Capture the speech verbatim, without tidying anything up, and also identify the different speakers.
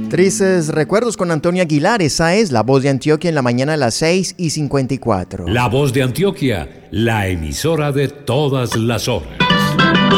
Speaker 1: Tristes recuerdos con Antonio Aguilar. Esa es La Voz de Antioquia en la mañana a las seis y cincuenta y cuatro.
Speaker 2: La Voz de Antioquia, la emisora de todas las horas.